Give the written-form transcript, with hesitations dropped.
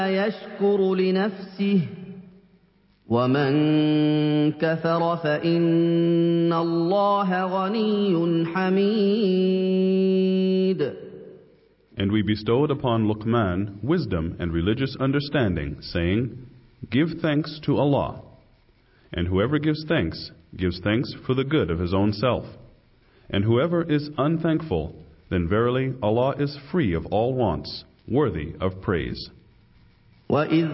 يشكر لنفسه ومن كفر فإن الله غني حميد. And we bestowed upon Luqman wisdom and religious understanding, saying, Give thanks to Allah. And whoever gives thanks for the good of his own self. And whoever is unthankful, then verily Allah is free of all wants, worthy of praise. وَإِذْ